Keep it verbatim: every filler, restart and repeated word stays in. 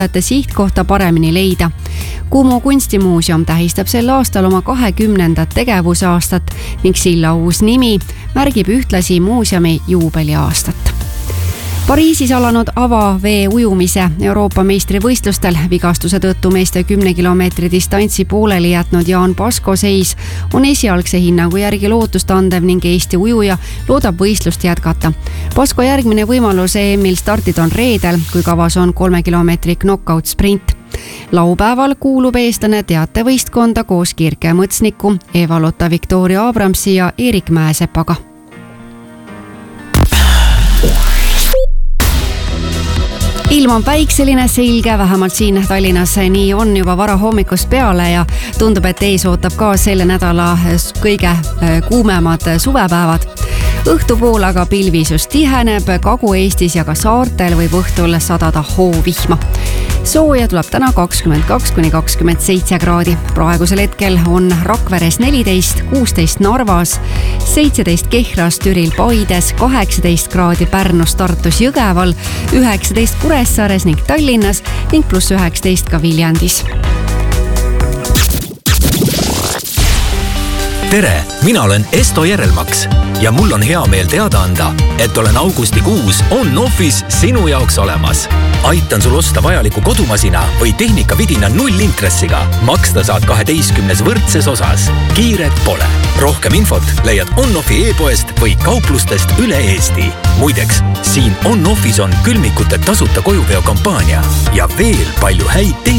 sihtkohta paremini leida. Kumu kunstimuuseum tähistab sel aastal oma kahekümnendat tegevusaastat ning silla uus nimi märgib ühtlasi muuseumi juubeliaastat. Pariisis alanud avavee ujumise Euroopa meistrivõistlustel vigastuse tõttu meeste kümne kilomeetri distantsi pooleli jätnud Jaan Pasko seis on esialgse hinnangu järgi lootust andev ning Eesti ujuja loodab võistlust jätkata. Pasko järgmine võimalus E M-il startid on reedel, kui kavas on kolme kilomeetri knockout sprint. Laupäeval kuulub eestlane teatevõistkonda koos Kirke Mõtsniku, Eva-Lotta Viktoria Abramsi ja Erik Mäesepaga. Ilm on päikseline, selge, vähemalt siin Tallinnas nii on juba vara hommikust peale ja tundub, et ees ootab ka selle nädala kõige kuumemad suvepäevad. Õhtupool aga pilvisus tiheneb, Kagu-Eestis ja ka saartel võib õhtul sadada hoovihma. Sooja tuleb täna kakskümmend kaks kuni kakskümmend seitse kraadi. Praegusel hetkel on Rakveres neliteist, kuusteist Narvas, seitseteist Kehras, Türil, Paides, kaheksateist kraadi Pärnus, Tartus, Jõgeval, üheksateist Kuressaares ning Tallinnas ning pluss üheksateist ka Viljandis. Tere, mina olen Esto Järelmaks ja mul on hea meel teada anda, et olen augustikuus on-office sinu jaoks olemas. Aitan sul osta vajaliku kodumasina või tehnikavidina nullintressiga. Maksta saad kaheteistkümnes võrdses osas. Kiiret pole. Rohkem infot leiad on-offi e-poest või kauplustest üle Eesti. Muideks, siin on-office on külmikute tasuta kojuveo kampaania ja veel palju häid teenuseid.